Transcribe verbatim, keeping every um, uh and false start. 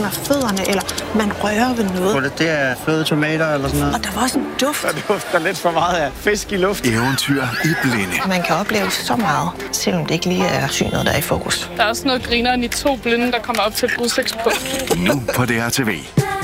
under fødderne, eller man rører ved noget. Det er fløde tomater eller sådan noget. Og der var også en duft. Der dufter lidt for meget af fisk i luft. Eventyr i blinde. Man kan opleve så meget, selvom det ikke lige er synet, der er i fokus. Der er også noget grineren i to blinde, der kommer op til et udsigtspunkt. Nu på D R T V.